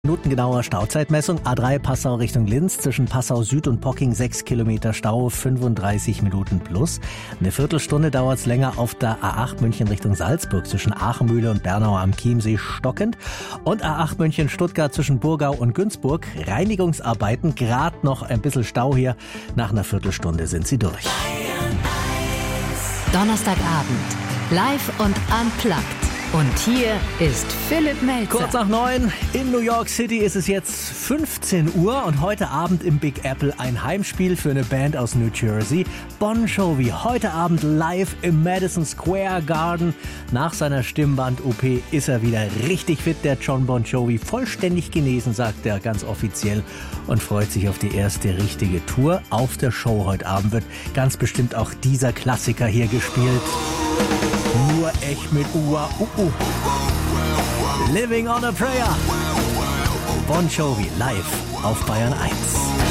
Minutengenauer Stauzeitmessung. A3 Passau Richtung Linz, zwischen Passau Süd und Pocking 6 Kilometer Stau, 35 Minuten plus. Eine Viertelstunde dauert es länger auf der A8 München Richtung Salzburg, zwischen Aachenmühle und Bernau am Chiemsee stockend. Und A8 München Stuttgart zwischen Burgau und Günzburg. Reinigungsarbeiten, gerade noch ein bisschen Stau hier. Nach einer Viertelstunde sind sie durch. Donnerstagabend, live und unplugged. Und hier ist Philipp Melzer. Kurz nach 9 in New York City ist es jetzt 15 Uhr und heute Abend im Big Apple ein Heimspiel für eine Band aus New Jersey. Bon Jovi, heute Abend live im Madison Square Garden. Nach seiner Stimmband-OP ist er wieder richtig fit, der John Bon Jovi. Vollständig genesen, sagt er ganz offiziell und freut sich auf die erste richtige Tour. Auf der Show heute Abend wird ganz bestimmt auch dieser Klassiker hier gespielt. Nur echt mit Ua. Living on a Prayer. Bon Jovi live auf Bayern 1.